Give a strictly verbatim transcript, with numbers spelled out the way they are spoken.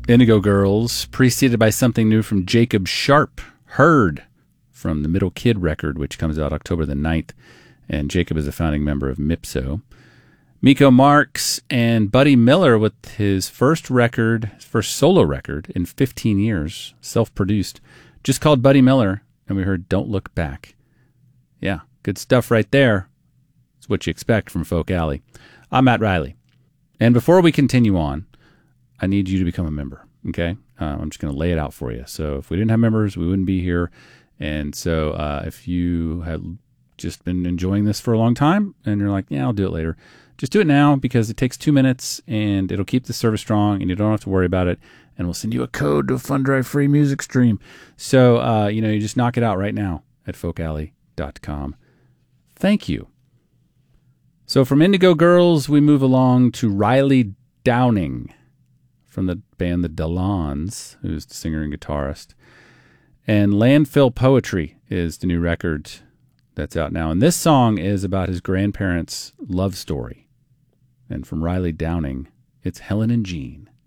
Indigo Girls, preceded by something new from Jacob Sharp, Heard, from the Middle Kid record, which comes out October the ninth. And Jacob is a founding member of Mipso. Miko Marks and Buddy Miller with his first record, his first solo record in fifteen years, self-produced, just called Buddy Miller, and we heard Don't Look Back. Yeah, good stuff right there. It's what you expect from Folk Alley. I'm Matt Riley. And before we continue on, I need you to become a member, okay? Uh, I'm just going to lay it out for you. So if we didn't have members, we wouldn't be here. And so uh, if you have just been enjoying this for a long time and you're like, yeah, I'll do it later, just do it now because it takes two minutes and it'll keep the service strong and you don't have to worry about it. And we'll send you a code to a FunDrive free music stream. So, uh, you know, you just knock it out right now at folk alley dot com. Thank you. So from Indigo Girls, we move along to Riley Downing from the band The Delons, who's the singer and guitarist. And Landfill Poetry is the new record that's out now. And this song is about his grandparents' love story. And from Riley Downing, it's Helen and Jean.